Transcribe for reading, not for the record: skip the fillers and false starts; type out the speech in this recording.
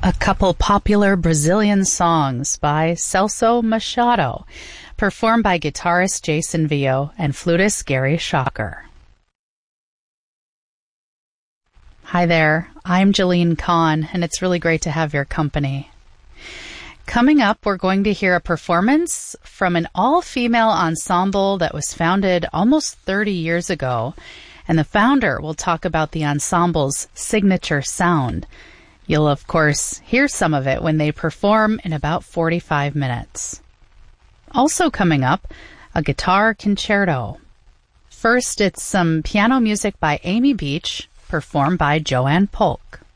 A couple popular Brazilian songs by Celso Machado, performed by guitarist Jason Vio and flutist Gary Shocker. Hi there, I'm Jalene Kahn, and it's really great to have your company. Coming up, we're going to hear a performance from an all-female ensemble that was founded almost 30 years ago, and the founder will talk about the ensemble's signature sound. You'll, of course, hear some of it when they perform in about 45 minutes. Also coming up, a guitar concerto. First, it's some piano music by Amy Beach, performed by Joanne Polk.